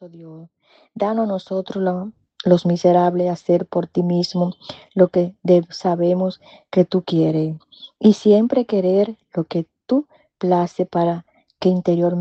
oh Dios. Danos a nosotros los miserables hacer por ti mismo lo que sabemos que tú quieres y siempre querer lo que tú place para que interiormente